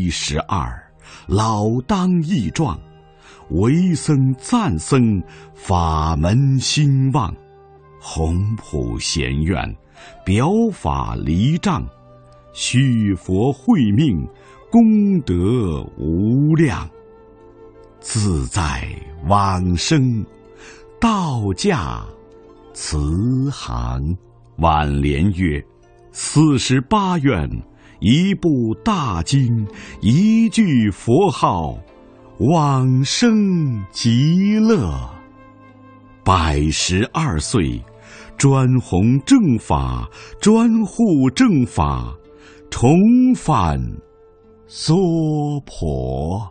12，老当益壮。为僧赞僧，法门兴旺。宏普贤愿，表法离障。续佛慧命，功德无量。自在往生，道驾慈航。挽联曰：48愿，一部大经，一句佛号，往生极乐。112岁，专弘正法，专护正法，重返娑婆。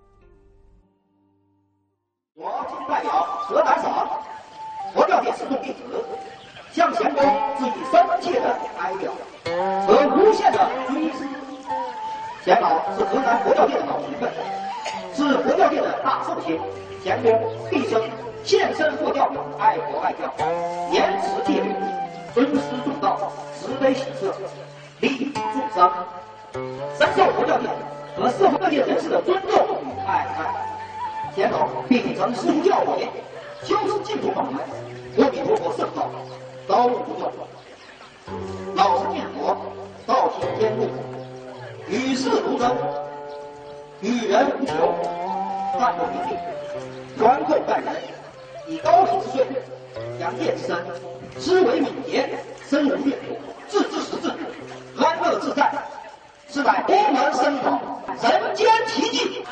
我今代表河南省佛教界四众弟子，向贤公致以深切的哀悼和无限的追思。贤老是河南佛教界的老前辈，是佛教界的大寿星。贤公毕生献身佛教，爱国爱教，严持戒律，尊师重道，慈悲喜舍，利益众生，深受佛教界和社会各界人士的尊重与爱戴。贤老秉承师父教诲，修持净土法门，阿弥陀佛圣号，高度不断，老实念佛，道行坚固，与世无争，与人无求，淡泊平静，宽厚待人，以高品之税，扬业之身，思维敏捷，身无越过，自知识至，安乐自在，是乃佛门僧宝，人间奇迹。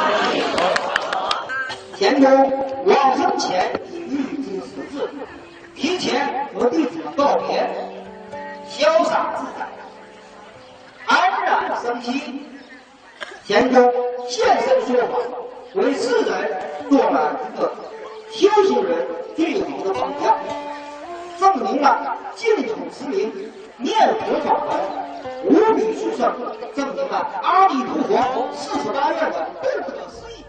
贤公往生前已预知时至，提前和弟子们告别，潇洒自在，安然生息。贤公现身说法，为世人做了一个修行人最好的榜样，证明了净土持名、念佛法门无比殊胜，证明了阿弥陀佛48愿的不可思议。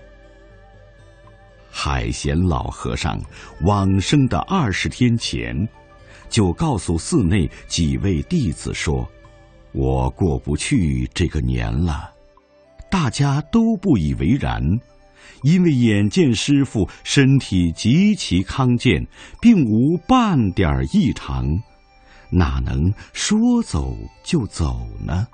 海贤老和尚往生的20天前，就告诉寺内几位弟子说：“我过不去这个年了。”大家都不以为然，因为眼见师父身体极其康健，并无半点异常，哪能说走就走呢？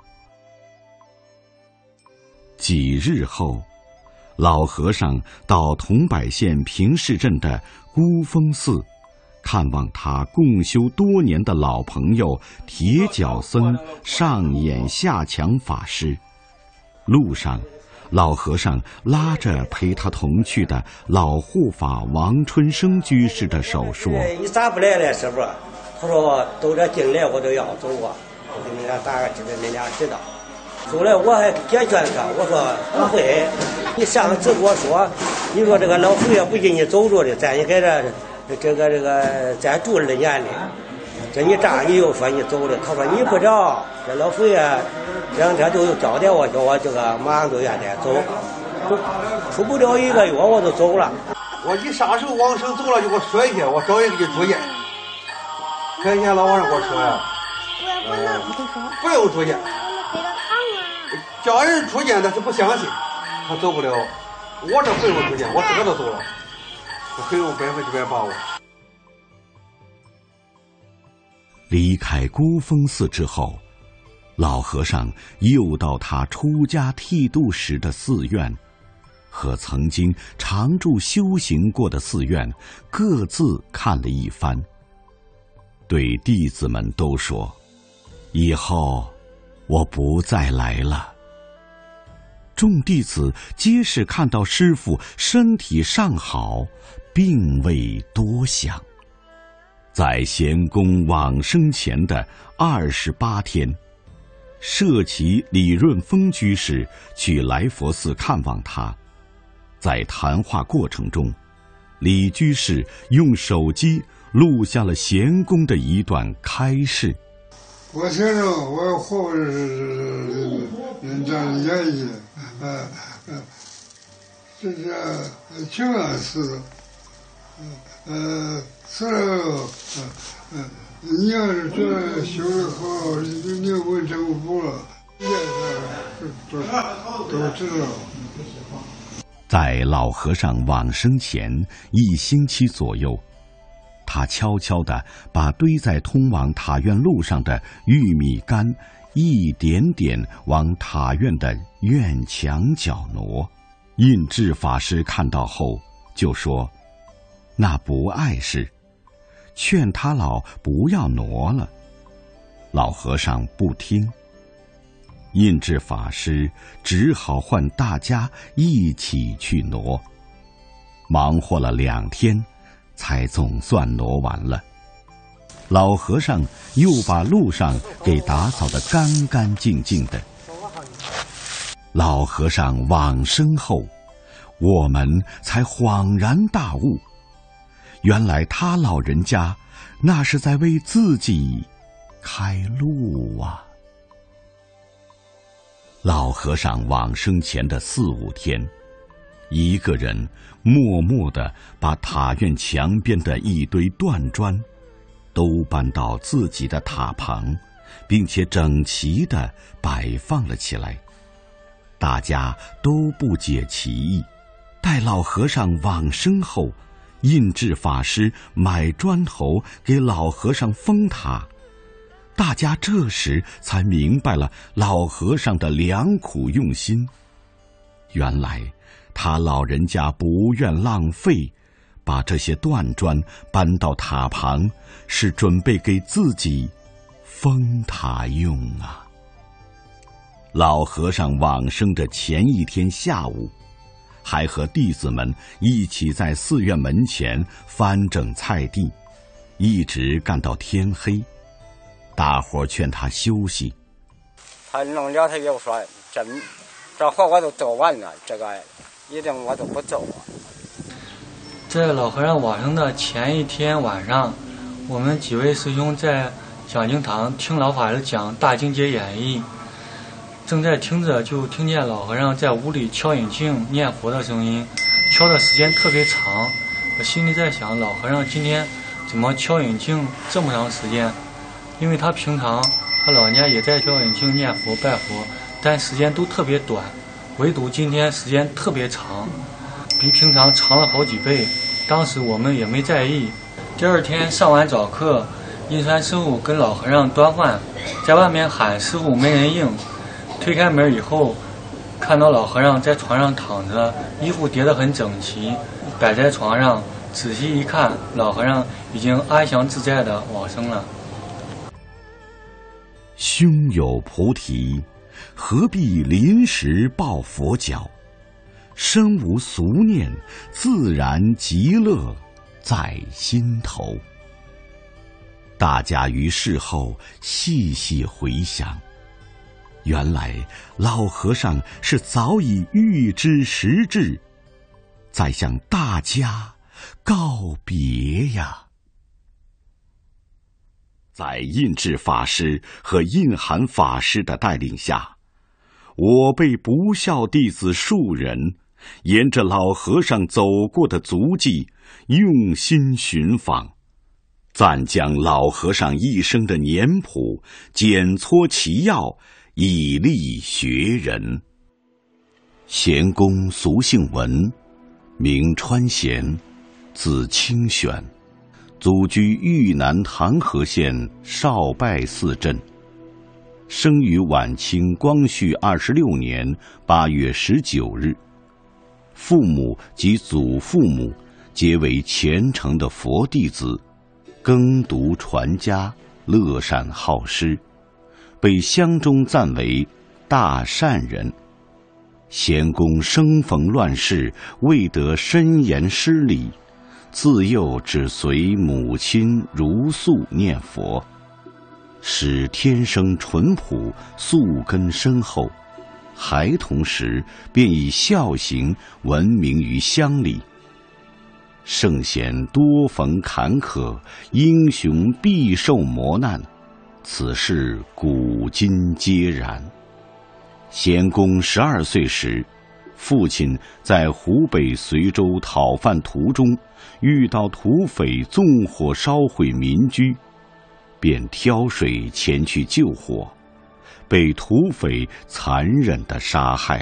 几日后，老和尚到桐柏县平市镇的孤峰寺，看望他共修多年的老朋友铁脚僧上演下强法师。路上，老和尚拉着陪他同去的老护法王春生居士的手说：“ 你咋不来了，师傅？”他说：“都这进来我都要走啊，我给你俩打个知道，你俩知道。”后来我还解劝他，我说：“不会，你上次跟我说，你说这个老佛爷不给你走着的，在你在这个再住2年的。这你这样你又说你走了，他说你不知道，这老佛爷2天就交代我，叫我这个马上就愿得走，出不了1个月我就走了。 我你啥时候往生走了就给我说一下，我找人给你住院。看见老和尚给我说呀，不用住院，叫人住院他是不相信，他走不了。我这不用住院，我自个都走了，我很有100%把握。 离开孤峰寺之后，老和尚又到他出家剃度时的寺院，和曾经常住修行过的寺院各自看了一番，对弟子们都说：“以后我不再来了。”众弟子皆是看到师父身体尚好，并未多想。在贤公往生前的28天，舍其李润峰居士去来佛寺看望他。在谈话过程中，李居士用手机录下了贤公的一段开示：“ 我先生，我活着这样演绎，这是清安寺，此后，你要是这修得好，你就问政府了。 都知道。 在老和尚往生前1星期左右，他悄悄地把堆在通往塔院路上的玉米杆一点点往塔院的院墙角挪。印智法师看到后就说：“那不碍事，劝他老不要挪了。”老和尚不听，印智法师只好唤大家一起去挪，忙活了2天，才总算挪完了。老和尚又把路上给打扫得干干净净的。老和尚往生后，我们才恍然大悟，原来他老人家那是在为自己开路啊。老和尚往生前的4、5天，一个人默默地把塔院墙边的一堆断砖都搬到自己的塔旁，并且整齐地摆放了起来。大家都不解其意。待老和尚往生后，印智法师买砖头给老和尚封塔，大家这时才明白了老和尚的良苦用心。原来他老人家不愿浪费，把这些断砖搬到塔旁，是准备给自己封塔用啊。老和尚往生的前1天下午，还和弟子们一起在寺院门前翻整菜地，一直干到天黑。大伙劝他休息， 他弄了，他又说这活我都做完了，这个一定我都不走啊。 在老和尚往生的前1天晚上，我们几位师兄在讲经堂听老法师讲《大经解演义》，正在听着，就听见老和尚在屋里敲引磬念佛的声音，敲的时间特别长。我心里在想，老和尚今天怎么敲引磬这么长时间？因为他平常他老人家也在敲引磬念佛拜佛，但时间都特别短，唯独今天时间特别长，比平常长了好几倍。当时我们也没在意。第2天上完早课，印山师傅跟老和尚端饭，在外面喊师傅没人应。推开门以后，看到老和尚在床上躺着，衣服叠得很整齐，摆在床上。仔细一看，老和尚已经安详自在地往生了。 胸有菩提，何必临时抱佛脚？身无俗念，自然极乐在心头。大家于事后细细回想，原来老和尚是早已预知时至，在向大家告别呀。在印智法师和印涵法师的带领下，我辈不孝弟子数人沿着老和尚走过的足迹用心寻访，暂将老和尚一生的年谱检撮其要，以利学人。贤公俗姓文，名川贤，字清玄，祖居豫南唐河县少拜寺镇，生于晚清光绪26年8月19日。父母及祖父母皆为虔诚的佛弟子，耕读传家，乐善好施，被乡中赞为大善人。贤公生逢乱世，未得深研师礼，自幼只随母亲如素念佛，使天生淳朴，素根深厚。孩童时便以孝行闻名于乡里。圣贤多逢坎坷，英雄必受磨难，此事古今皆然。贤公12岁时，父亲在湖北随州讨饭途中遇到土匪纵火烧毁民居，便挑水前去救火， 被土匪残忍地杀害。